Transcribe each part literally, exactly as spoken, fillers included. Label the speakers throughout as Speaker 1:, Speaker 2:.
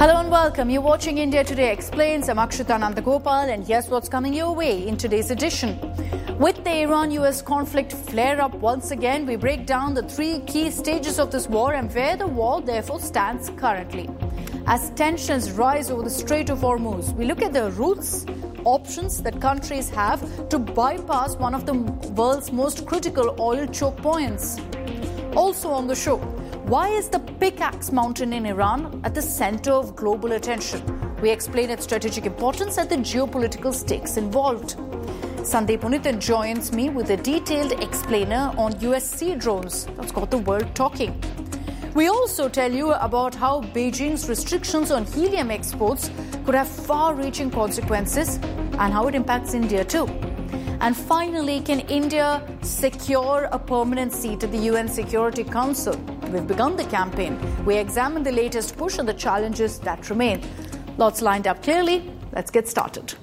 Speaker 1: Hello and welcome. You're watching India Today Explains. I'm Akshita Nandagopal, and here's what's coming your way in today's edition. With the Iran-U S conflict flare up once again, we break down the three key stages of this war and where the war therefore stands currently. As tensions rise over the Strait of Hormuz, we look at the routes, options that countries have to bypass one of the world's most critical oil choke points. Also on the show, why is the Pickaxe Mountain in Iran at the center of global attention? We explain its strategic importance and the geopolitical stakes involved. Sandeep Punithan joins me with a detailed explainer on U S sea drones that's got the world talking. We also tell you about how Beijing's restrictions on helium exports could have far-reaching consequences and how it impacts India too. And finally, can India secure a permanent seat at the U N Security Council? We've begun the campaign. We examine the latest push and the challenges that remain. Lots lined up clearly. Let's get started.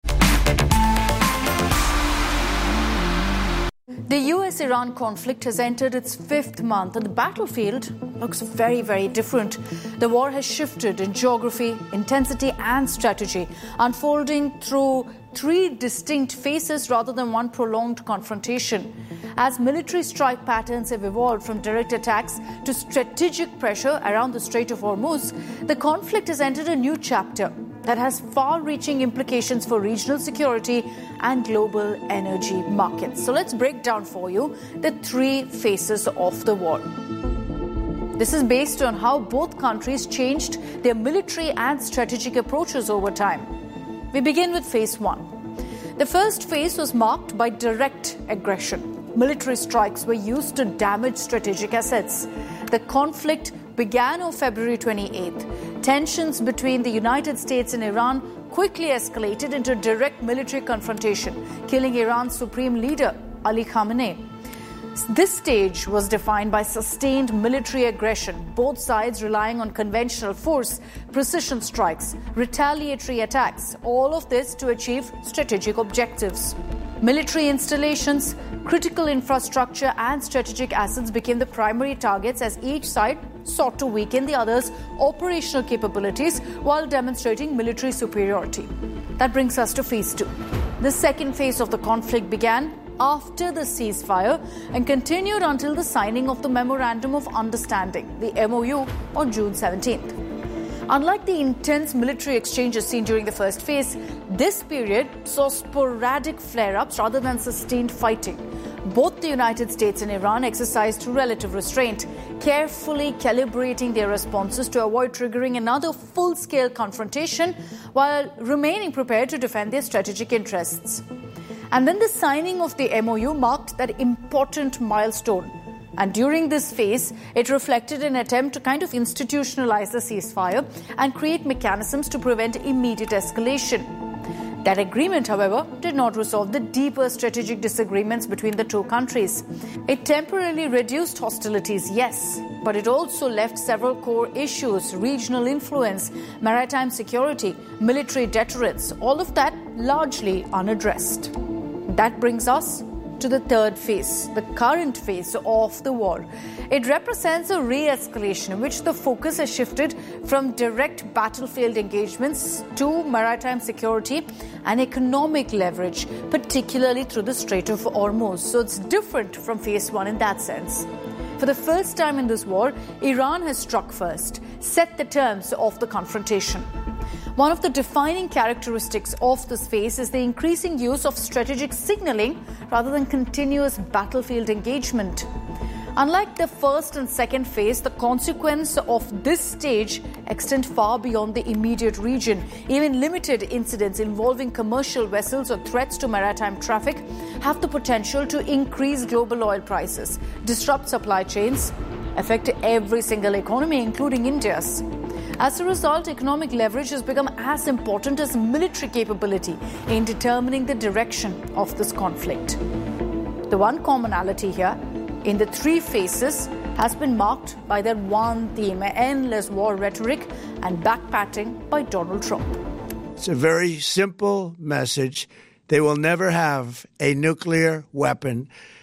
Speaker 1: The U S Iran conflict has entered its fifth month and the battlefield looks very, very different. The war has shifted in geography, intensity and strategy, unfolding through three distinct phases rather than one prolonged confrontation. As military strike patterns have evolved from direct attacks to strategic pressure around the Strait of Hormuz, the conflict has entered a new chapter that has far-reaching implications for regional security and global energy markets. So let's break down for you the three phases of the war. This is based on how both countries changed their military and strategic approaches over time. We begin with phase one. The first phase was marked by direct aggression. Military strikes were used to damage strategic assets. The conflict began on February twenty-eighth. Tensions between the United States and Iran quickly escalated into direct military confrontation, killing Iran's supreme leader, Ali Khamenei. This stage was defined by sustained military aggression, both sides relying on conventional force, precision strikes, retaliatory attacks, all of this to achieve strategic objectives. Military installations, critical infrastructure and strategic assets became the primary targets as each side sought to weaken the other's operational capabilities while demonstrating military superiority. That brings us to phase two. The second phase of the conflict began after the ceasefire and continued until the signing of the Memorandum of Understanding, the M O U, on June seventeenth. Unlike the intense military exchanges seen during the first phase, this period saw sporadic flare-ups rather than sustained fighting. Both the United States and Iran exercised relative restraint, carefully calibrating their responses to avoid triggering another full-scale confrontation while remaining prepared to defend their strategic interests. And then the signing of the M O U marked that important milestone. And during this phase, it reflected an attempt to kind of institutionalize the ceasefire and create mechanisms to prevent immediate escalation. That agreement, however, did not resolve the deeper strategic disagreements between the two countries. It temporarily reduced hostilities, yes, but it also left several core issues: regional influence, maritime security, military deterrence, all of that largely unaddressed. That brings us to the third phase, the current phase of the war. It represents a re-escalation in which the focus has shifted from direct battlefield engagements to maritime security and economic leverage, particularly through the Strait of Hormuz. So it's different from phase one in that sense. For the first time in this war, Iran has struck first, set the terms of the confrontation. One of the defining characteristics of this phase is the increasing use of strategic signaling rather than continuous battlefield engagement. Unlike the first and second phase, the consequences of this stage extend far beyond the immediate region. Even limited incidents involving commercial vessels or threats to maritime traffic have the potential to increase global oil prices, disrupt supply chains, affect every single economy, including India's. As a result, economic leverage has become as important as military capability in determining the direction of this conflict. The one commonality here in the three phases has been marked by that one theme: endless war rhetoric and backpatting by Donald Trump.
Speaker 2: It's a very simple message. They will never have a nuclear weapon.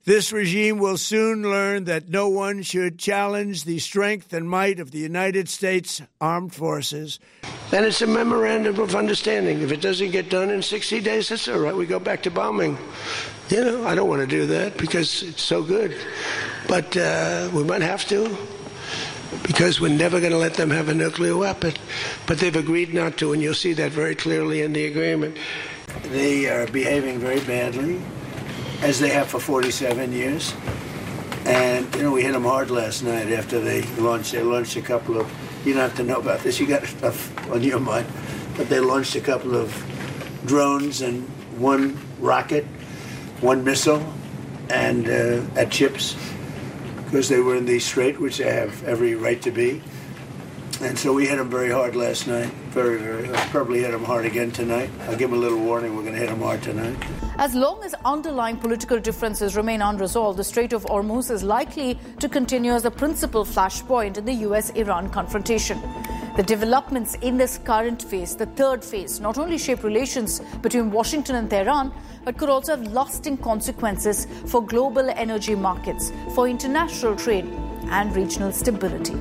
Speaker 2: This regime will soon learn that no one should challenge the strength and might of the United States Armed Forces.
Speaker 3: Then it's a memorandum of understanding. If it doesn't get done in sixty days, that's all right. We go back to bombing. You know, I don't want to do that because it's so good. But uh, we might have to because we're never going to let them have a nuclear weapon. But they've agreed not to, and you'll see that very clearly in the agreement.
Speaker 2: They are behaving very badly, as they have for forty-seven years. And, you know, we hit them hard last night after they launched. They launched a couple of, you don't have to know about this, you got stuff on your mind, but they launched a couple of drones and one rocket, one missile, and uh, at ships, because they were in the strait, which they have every right to be. And so we hit them very hard last night. Very, very. I'll probably hit them hard again tonight. I'll give them a little warning. We're going to hit them hard tonight.
Speaker 1: As long as underlying political differences remain unresolved, the Strait of Hormuz is likely to continue as the principal flashpoint in the U S Iran confrontation. The developments in this current phase, the third phase, not only shape relations between Washington and Tehran, but could also have lasting consequences for global energy markets, for international trade and regional stability.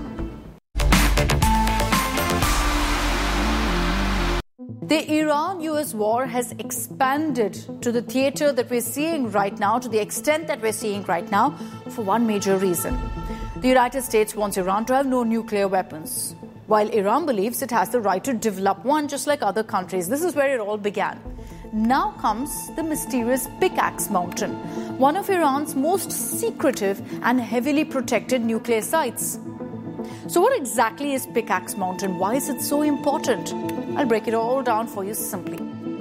Speaker 1: The Iran-U S war has expanded to the theater that we're seeing right now, to the extent that we're seeing right now, for one major reason. The United States wants Iran to have no nuclear weapons, while Iran believes it has the right to develop one just like other countries. This is where it all began. Now comes the mysterious Pickaxe Mountain, one of Iran's most secretive and heavily protected nuclear sites. So what exactly is Pickaxe Mountain? Why is it so important? I'll break it all down for you simply.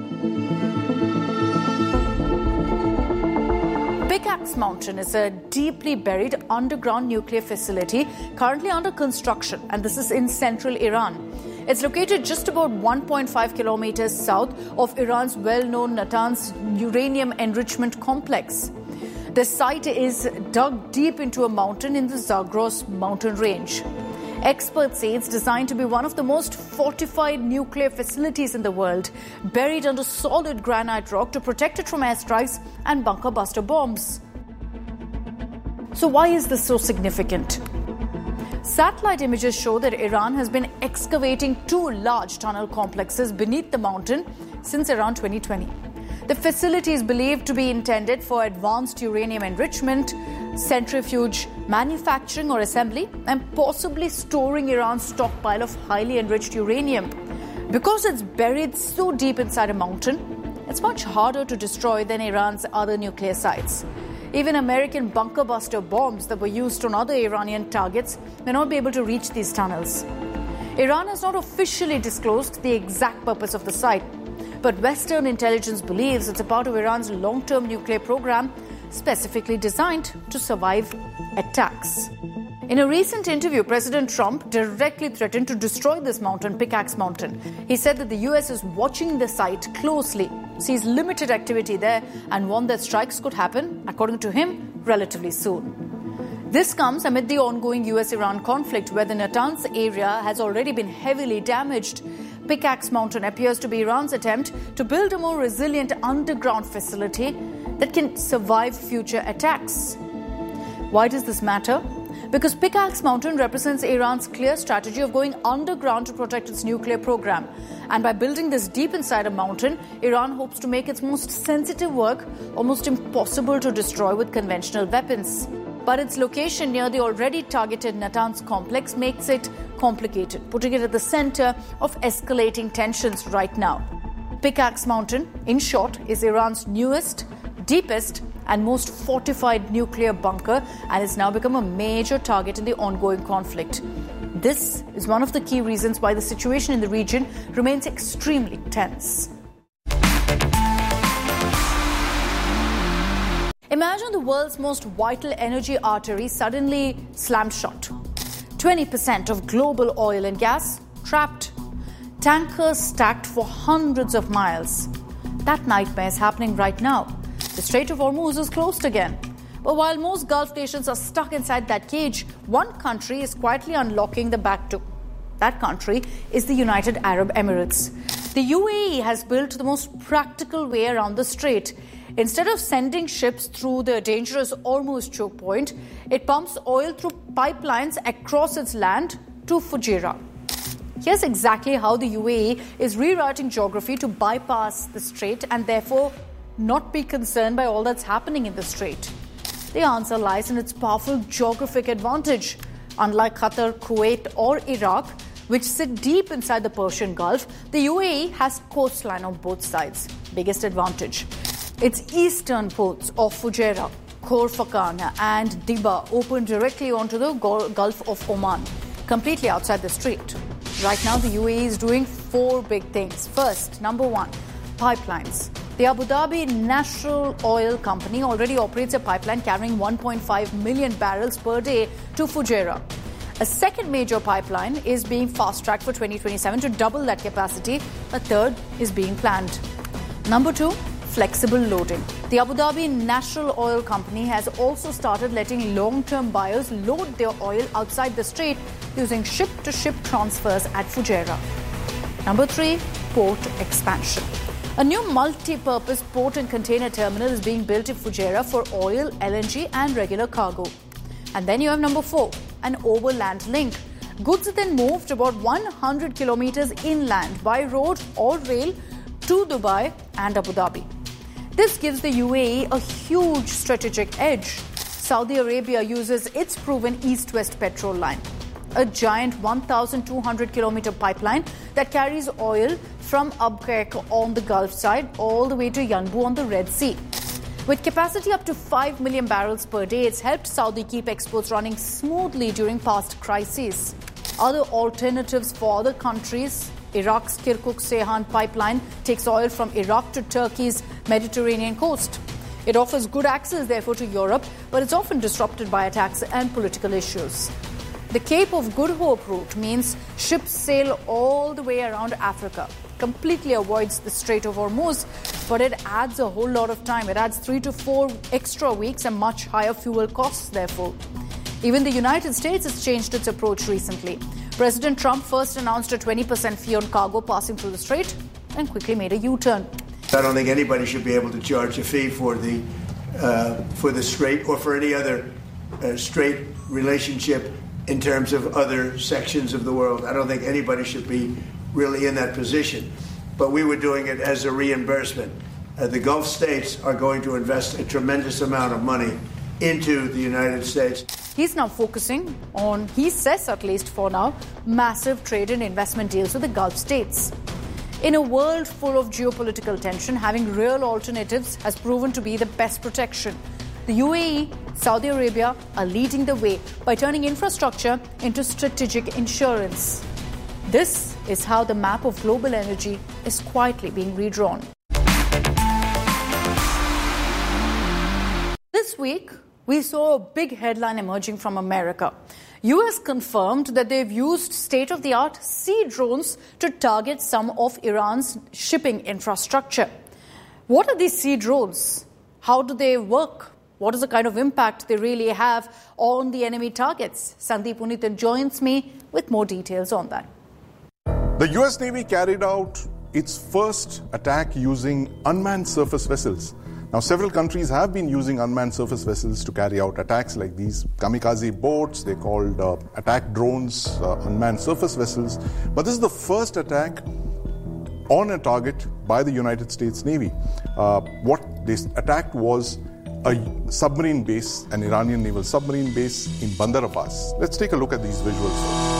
Speaker 1: Pickaxe Mountain is a deeply buried underground nuclear facility currently under construction, and this is in central Iran. It's located just about one point five kilometers south of Iran's well-known Natanz uranium enrichment complex. The site is dug deep into a mountain in the Zagros mountain range. Experts say it's designed to be one of the most fortified nuclear facilities in the world, buried under solid granite rock to protect it from airstrikes and bunker buster bombs. So why is this so significant? Satellite images show that Iran has been excavating two large tunnel complexes beneath the mountain since around twenty twenty. The facility is believed to be intended for advanced uranium enrichment, centrifuge manufacturing or assembly, and possibly storing Iran's stockpile of highly enriched uranium. Because it's buried so deep inside a mountain, it's much harder to destroy than Iran's other nuclear sites. Even American bunker buster bombs that were used on other Iranian targets may not be able to reach these tunnels. Iran has not officially disclosed the exact purpose of the site, but Western intelligence believes it's a part of Iran's long-term nuclear program, specifically designed to survive attacks. In a recent interview, President Trump directly threatened to destroy this mountain, Pickaxe Mountain. He said that the U S is watching the site closely, sees limited activity there, and warned that strikes could happen, according to him, relatively soon. This comes amid the ongoing U S Iran conflict, where the Natanz area has already been heavily damaged. Pickaxe Mountain appears to be Iran's attempt to build a more resilient underground facility that can survive future attacks. Why does this matter? Because Pickaxe Mountain represents Iran's clear strategy of going underground to protect its nuclear program. And by building this deep inside a mountain, Iran hopes to make its most sensitive work almost impossible to destroy with conventional weapons. But its location near the already targeted Natanz complex makes it complicated, putting it at the center of escalating tensions right now. Pickaxe Mountain, in short, is Iran's newest, deepest, and most fortified nuclear bunker, and has now become a major target in the ongoing conflict. This is one of the key reasons why the situation in the region remains extremely tense. Imagine the world's most vital energy artery suddenly slammed shut. twenty percent of global oil and gas trapped. Tankers stacked for hundreds of miles. That nightmare is happening right now. The Strait of Hormuz is closed again. But while most Gulf nations are stuck inside that cage, one country is quietly unlocking the back door. That country is the United Arab Emirates. The U A E has built the most practical way around the strait. Instead of sending ships through the dangerous Hormuz choke point, it pumps oil through pipelines across its land to Fujairah. Here's exactly how the U A E is rewriting geography to bypass the strait and therefore not be concerned by all that's happening in the strait. The answer lies in its powerful geographic advantage. Unlike Qatar, Kuwait or Iraq, which sit deep inside the Persian Gulf, the U A E has coastline on both sides. Biggest advantage. Its eastern ports of Fujairah, Khor Fakkan and Diba open directly onto the Gulf of Oman, completely outside the strait. Right now, the U A E is doing four big things. First, number one, pipelines. The Abu Dhabi National Oil Company already operates a pipeline carrying one point five million barrels per day to Fujairah. A second major pipeline is being fast-tracked for twenty twenty-seven to double that capacity. A third is being planned. Number two, flexible loading. The Abu Dhabi National Oil Company has also started letting long-term buyers load their oil outside the strait using ship-to-ship transfers at Fujairah. Number three, port expansion. A new multi-purpose port and container terminal is being built in Fujairah for oil, L N G and regular cargo. And then you have number four, an overland link. Goods are then moved about one hundred kilometers inland by road or rail to Dubai and Abu Dhabi. This gives the U A E a huge strategic edge. Saudi Arabia uses its proven east-west petrol line, a giant one thousand two hundred kilometer pipeline that carries oil from Abqaiq on the Gulf side all the way to Yanbu on the Red Sea. With capacity up to five million barrels per day, it's helped Saudi keep exports running smoothly during past crises. Other alternatives for other countries, Iraq's Kirkuk-Ceyhan pipeline takes oil from Iraq to Turkey's Mediterranean coast. It offers good access, therefore, to Europe, but it's often disrupted by attacks and political issues. The Cape of Good Hope route means ships sail all the way around Africa, completely avoids the Strait of Hormuz, but it adds a whole lot of time. It adds three to four extra weeks and much higher fuel costs, therefore. Even the United States has changed its approach recently. President Trump first announced a twenty percent fee on cargo passing through the strait and quickly made a U-turn.
Speaker 2: I don't think anybody should be able to charge a fee for the uh, for the strait or for any other uh, strait relationship in terms of other sections of the world. I don't think anybody should be really in that position. But we were doing it as a reimbursement. Uh, the Gulf states are going to invest a tremendous amount of money into the United States.
Speaker 1: He's now focusing on, he says at least for now, massive trade and investment deals with the Gulf states. In a world full of geopolitical tension, having real alternatives has proven to be the best protection. The U A E, Saudi Arabia are leading the way by turning infrastructure into strategic insurance. This is how the map of global energy is quietly being redrawn. This week, we saw a big headline emerging from America. U S confirmed that they've used state-of-the-art sea drones to target some of Iran's shipping infrastructure. What are these sea drones? How do they work? What is the kind of impact they really have on the enemy targets? Sandeep Punithan joins me with more details on that.
Speaker 4: The U S Navy carried out its first attack using unmanned surface vessels. Now, several countries have been using unmanned surface vessels to carry out attacks like these kamikaze boats. They're called uh, attack drones, uh, unmanned surface vessels. But this is the first attack on a target by the United States Navy. Uh, what they attacked was a submarine base, an Iranian naval submarine base in Bandar Abbas. Let's take a look at these visuals.